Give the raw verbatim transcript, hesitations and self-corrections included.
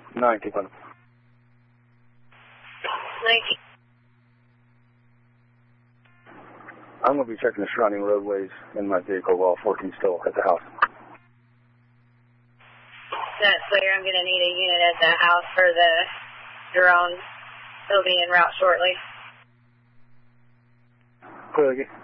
nine, keep on. Nike. I'm going to be checking the surrounding roadways in my vehicle while fourteen still at the house. That's clear. I'm going to need a unit at the house for the drone. He'll be en route shortly. Clear again.